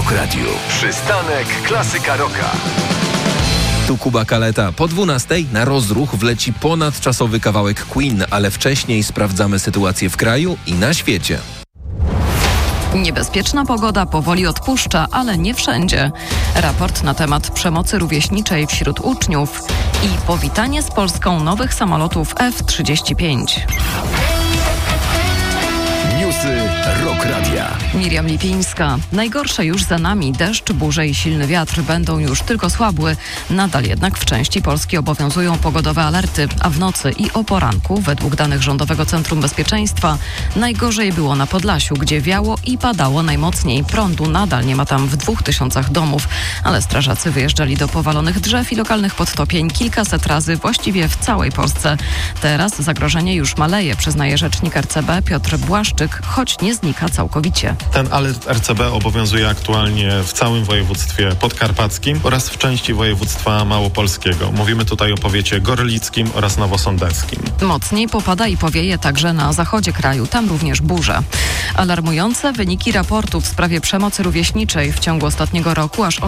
Rock Radio. Przystanek Klasyka Rocka. Tu Kuba Kaleta. Po 12:00 na rozruch wleci ponadczasowy kawałek Queen, ale wcześniej sprawdzamy sytuację w kraju i na świecie. Niebezpieczna pogoda powoli odpuszcza, ale nie wszędzie. Raport na temat przemocy rówieśniczej wśród uczniów i powitanie z Polską nowych samolotów F-35. Newsy Rock Radia. Miriam Lipińska. Najgorsze już za nami. Deszcz, burze i silny wiatr będą już tylko słabły. Nadal jednak w części Polski obowiązują pogodowe alerty, a w nocy i o poranku, według danych Rządowego Centrum Bezpieczeństwa, najgorzej było na Podlasiu, gdzie wiało i padało najmocniej. Prądu nadal nie ma tam w 2000 domów, ale strażacy wyjeżdżali do powalonych drzew i lokalnych podtopień kilkaset razy właściwie w całej Polsce. Teraz zagrożenie już maleje, przyznaje rzecznik RCB Piotr Błaszczyk, choć nie znika całkowicie. Ten alert RCB obowiązuje aktualnie w całym województwie podkarpackim oraz w części województwa małopolskiego. Mówimy tutaj o powiecie gorlickim oraz nowosądeckim. Mocniej popada i powieje także na zachodzie kraju, tam również burze. Alarmujące wyniki raportów w sprawie przemocy rówieśniczej. W ciągu ostatniego roku aż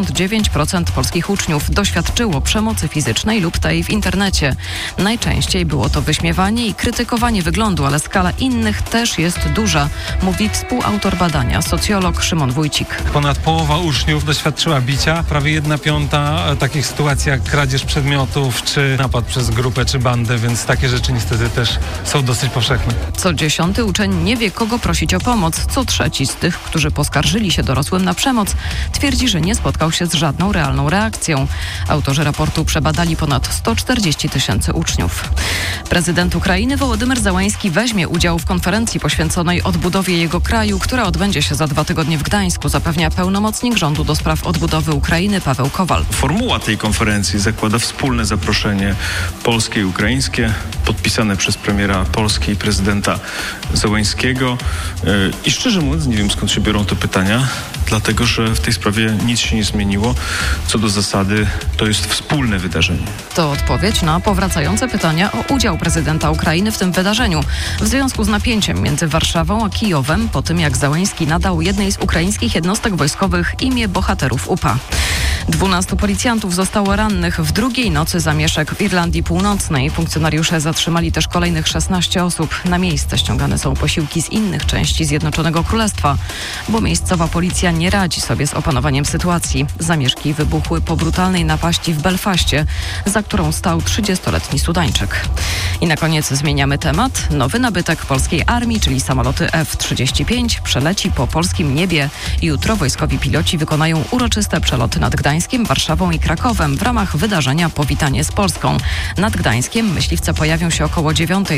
89% polskich uczniów doświadczyło przemocy fizycznej lub tej w internecie. Najczęściej było to wyśmiewanie i krytykowanie wyglądu, ale skala innych też jest duża, mówi współautor badania, socjolog Szymon Wójcik. Ponad połowa uczniów doświadczyła bicia, prawie 1/5 takich sytuacji jak kradzież przedmiotów, czy napad przez grupę, czy bandę, więc takie rzeczy niestety też są dosyć powszechne. Co 10 uczeń nie wie, kogo prosić o pomoc. Co trzeci z tych, którzy poskarżyli się dorosłym na przemoc, twierdzi, że nie spotkał się z żadną realną reakcją. Autorzy raportu przebadali ponad 140 000 uczniów. Prezydent Ukrainy Wołodymyr Zełański weźmie udział w konferencji poświęconej odbudowie jego kraju, która odbędzie się za 2 tygodnie w Gdańsku, zapewnia pełnomocnik rządu do spraw odbudowy Ukrainy Paweł Kowal. Formuła tej konferencji zakłada wspólne zaproszenie polskie i ukraińskie, podpisane przez premiera Polski i prezydenta Zełańskiego. I szczerze mówiąc, nie wiem, skąd się biorą te pytania, dlatego że w tej sprawie nic się nie zmieniło. Co do zasady, to jest wspólne wydarzenie. To odpowiedź na powracające pytania o udział prezydenta Ukrainy w tym wydarzeniu. W związku z napięciem między Warszawą a Kijowem, po tym jak Zełański nadał jednej z ukraińskich jednostek wojskowych imię bohaterów UPA. 12 policjantów zostało rannych w drugiej nocy zamieszek w Irlandii Północnej. Funkcjonariusze zatrzymali też kolejnych 16 osób. Na miejsce ściągane są posiłki z innych części Zjednoczonego Królestwa, bo miejscowa policja nie radzi sobie z opanowaniem sytuacji. Zamieszki wybuchły po brutalnej napaści w Belfaście, za którą stał 30-letni Sudańczyk. I na koniec zmieniamy temat. Nowy nabytek polskiej armii, czyli samoloty F-35, przeleci po polskim niebie. Jutro wojskowi piloci wykonają uroczyste przeloty nad Gdańskiem, Warszawą i Krakowem w ramach wydarzenia Powitanie z Polską. Nad Gdańskiem myśliwce pojawią się około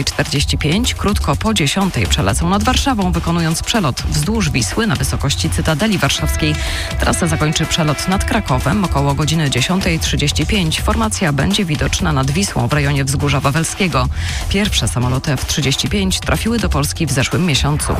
9:45. Krótko po 10:00 przelecą nad Warszawą, wykonując przelot wzdłuż Wisły na wysokości Cytadeli Warszawskiej. Trasę zakończy przelot nad Krakowem około godziny 10:35. Formacja będzie widoczna nad Wisłą w rejonie Wzgórza Wawelskiego. Pierwsze samoloty F-35 trafiły do Polski w zeszłym miesiącu.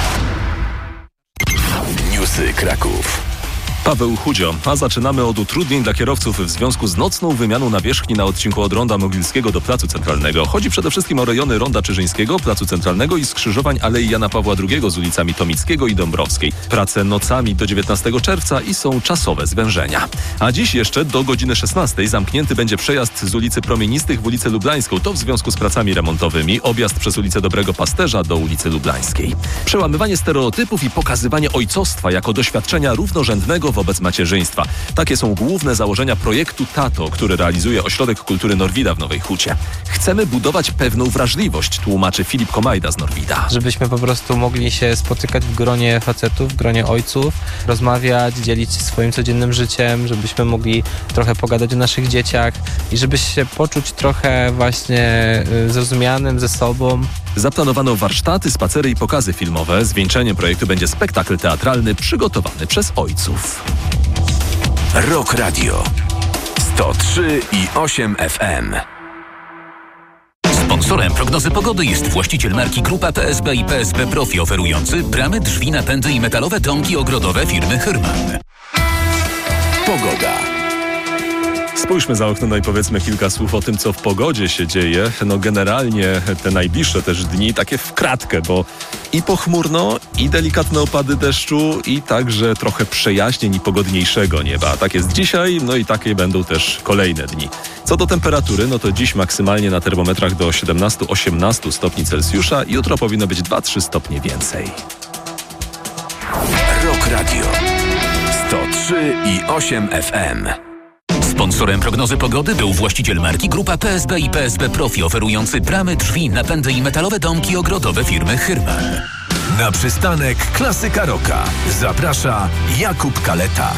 Newsy Kraków. Paweł Chudzio, a zaczynamy od utrudnień dla kierowców w związku z nocną wymianą nawierzchni na odcinku od Ronda Mogilskiego do Placu Centralnego. Chodzi przede wszystkim o rejony Ronda Czyżyńskiego, Placu Centralnego i skrzyżowań Alei Jana Pawła II z ulicami Tomickiego i Dąbrowskiej. Prace nocami do 19 czerwca i są czasowe zwężenia. A dziś jeszcze do godziny 16 zamknięty będzie przejazd z ulicy Promienistych w ulicę Lublańską. To w związku z pracami remontowymi. Objazd przez ulicę Dobrego Pasterza do ulicy Lublańskiej. Przełamywanie stereotypów i pokazywanie ojcostwa jako doświadczenia równorzędnego wobec macierzyństwa. Takie są główne założenia projektu TATO, który realizuje Ośrodek Kultury Norwida w Nowej Hucie. Chcemy budować pewną wrażliwość, tłumaczy Filip Komajda z Norwida. Żebyśmy po prostu mogli się spotykać w gronie facetów, w gronie ojców, rozmawiać, dzielić się swoim codziennym życiem, żebyśmy mogli trochę pogadać o naszych dzieciach i żeby się poczuć trochę właśnie zrozumianym ze sobą. Zaplanowano warsztaty, spacery i pokazy filmowe. Zwieńczeniem projektu będzie spektakl teatralny przygotowany przez ojców. Rock Radio 103,8 FM. Sponsorem prognozy pogody jest właściciel marki Grupa PSB i PSB Profi, oferujący bramy, drzwi, napędy i metalowe domki ogrodowe firmy Hyrman. Pogoda. Spójrzmy za okno, no i powiedzmy kilka słów o tym, co w pogodzie się dzieje. No generalnie te najbliższe też dni takie w kratkę, bo i pochmurno, i delikatne opady deszczu, i także trochę przejaśnień i pogodniejszego nieba. Tak jest dzisiaj, no i takie będą też kolejne dni. Co do temperatury, no to dziś maksymalnie na termometrach do 17-18 stopni Celsjusza, jutro powinno być 2-3 stopnie więcej. Rock Radio 103,8 FM. Sponsorem prognozy pogody był właściciel marki Grupa PSB i PSB Profi, oferujący bramy, drzwi, napędy i metalowe domki ogrodowe firmy Hyrman. Na przystanek Klasyka Rocka zaprasza Jakub Kaleta.